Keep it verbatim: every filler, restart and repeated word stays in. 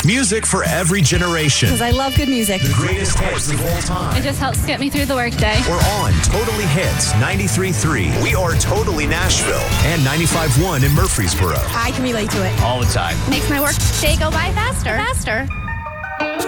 Music for every generation. Because I love good music. The greatest hits of all time. It just helps get me through the workday. We're on Totally Hits ninety-three point three. We are Totally Nashville and ninety-five point one in Murfreesboro. I can relate to it. All the time. Makes my work day go by faster. Faster.